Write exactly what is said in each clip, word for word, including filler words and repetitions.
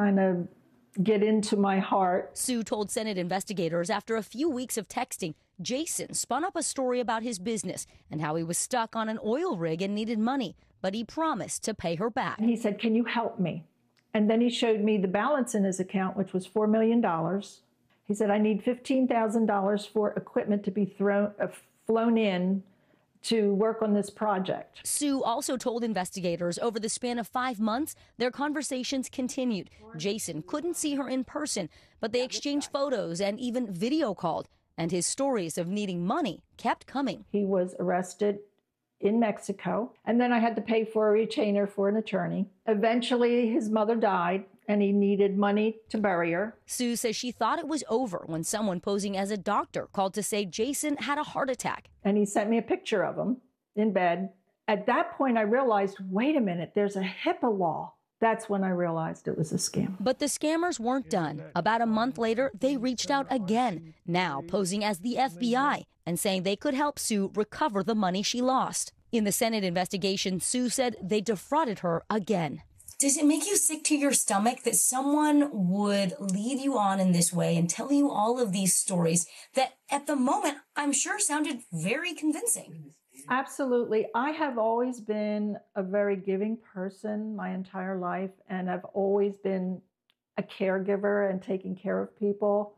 kind of get into my heart. Sue told Senate investigators after a few weeks of texting, Jason spun up a story about his business and how he was stuck on an oil rig and needed money, but he promised to pay her back. He said, can you help me? And then he showed me the balance in his account, which was four million dollars. He said, I need fifteen thousand dollars for equipment to be thrown, uh, flown in to work on this project. Sue also told investigators over the span of five months, their conversations continued. Jason couldn't see her in person, but they exchanged photos and even video called. And his stories of needing money kept coming. He was arrested in Mexico, and then I had to pay for a retainer for an attorney. Eventually, his mother died, and he needed money to bury her. Sue says she thought it was over when someone posing as a doctor called to say Jason had a heart attack. And he sent me a picture of him in bed. At that point, I realized, wait a minute, there's a HIPAA law. That's when I realized it was a scam. But the scammers weren't done. About a month later, they reached out again, now posing as the F B I and saying they could help Sue recover the money she lost. In the Senate investigation, Sue said they defrauded her again. Does it make you sick to your stomach that someone would lead you on in this way and tell you all of these stories that at the moment I'm sure sounded very convincing? Absolutely. I have always been a very giving person my entire life, and I've always been a caregiver and taking care of people.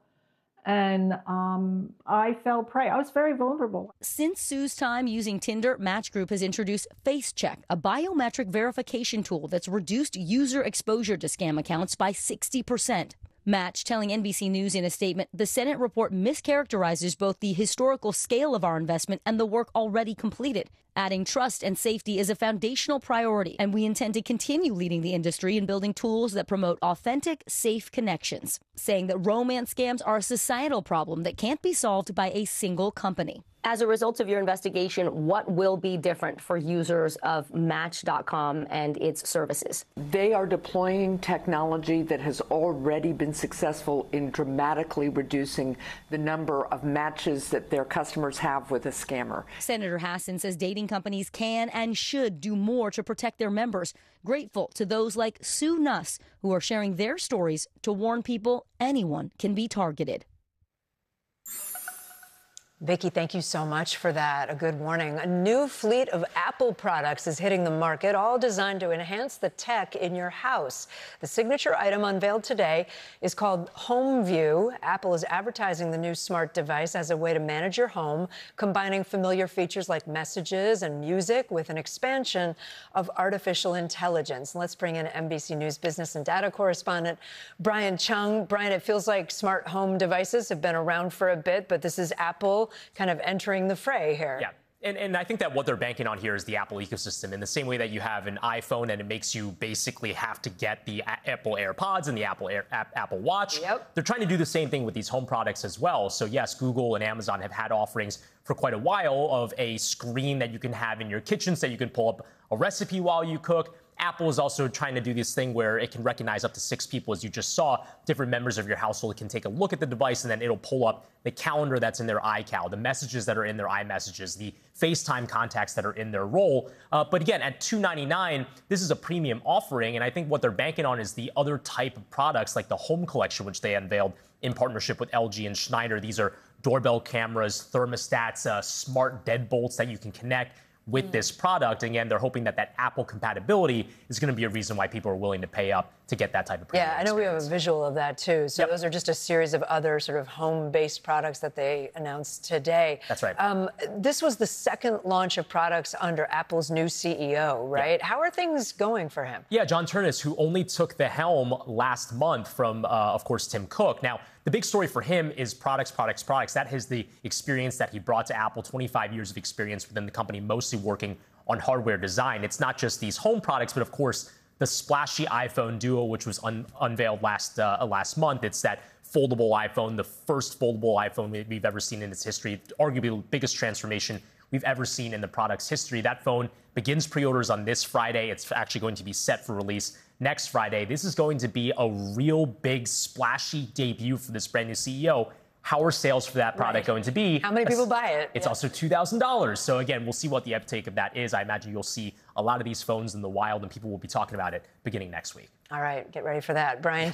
And um, I fell prey. I was very vulnerable. Since Sue's time using Tinder, Match Group has introduced FaceCheck, a biometric verification tool that's reduced user exposure to scam accounts by sixty percent. Match telling N B C News in a statement, the Senate report mischaracterizes both the historical scale of our investment and the work already completed. Adding trust and safety is a foundational priority, and we intend to continue leading the industry in building tools that promote authentic, safe connections, saying that romance scams are a societal problem that can't be solved by a single company. As a result of your investigation, what will be different for users of Match dot com and its services? They are deploying technology that has already been successful in dramatically reducing the number of matches that their customers have with a scammer. Senator Hassan says dating companies can and should do more to protect their members. Grateful to those like Sue Nuss, who are sharing their stories to warn people anyone can be targeted. Vicki, thank you so much for that. A good warning. A new fleet of Apple products is hitting the market, all designed to enhance the tech in your house. The signature item unveiled today is called HomeView. Apple is advertising the new smart device as a way to manage your home, combining familiar features like messages and music with an expansion of artificial intelligence. Let's bring in N B C News business and data correspondent Brian Chung. Brian, it feels like smart home devices have been around for a bit, but this is Apple kind of entering the fray here. Yeah. And, and I think that what they're banking on here is the Apple ecosystem in the same way that you have an iPhone and it makes you basically have to get the a- Apple AirPods and the Apple Air, a- Apple Watch. Yep. They're trying to do the same thing with these home products as well. So yes, Google and Amazon have had offerings for quite a while of a screen that you can have in your kitchen so you can pull up a recipe while you cook. Apple is also trying to do this thing where it can recognize up to six people, as you just saw. Different members of your household can take a look at the device, and then it'll pull up the calendar that's in their iCal, the messages that are in their iMessages, the FaceTime contacts that are in their Roll. Uh, but again, at two ninety-nine, this is a premium offering, and I think what they're banking on is the other type of products, like the Home Collection, which they unveiled in partnership with L G and Schneider. These are doorbell cameras, thermostats, uh, smart deadbolts that you can connect with this product. Again, they're hoping that that Apple compatibility is going to be a reason why people are willing to pay up to get that type of premium Yeah, I know experience. we have a visual of that, too. So Yep. those are just a series of other sort of home-based products that they announced today. That's right. Um, this was the second launch of products under Apple's new C E O, right? Yep. How are things going for him? Yeah, John Ternus, who only took the helm last month from, uh, of course, Tim Cook. Now, the big story for him is products, products, products. That is the experience that he brought to Apple, twenty-five years of experience within the company, mostly working on hardware design. It's not just these home products, but of course, the splashy iPhone Duo, which was un- unveiled last uh, last month. It's that foldable iPhone, the first foldable iPhone we- we've ever seen in its history, arguably the biggest transformation we've ever seen in the product's history. That phone begins pre-orders on this Friday. It's actually going to be set for release next Friday. This is going to be a real big splashy debut for this brand new C E O. How are sales for that product Right. going to be? How many people buy it? It's Yeah. also two thousand dollars. So again, we'll see what the uptake of that is. I imagine you'll see a lot of these phones in the wild and people will be talking about it beginning next week. All right, get ready for that. Brian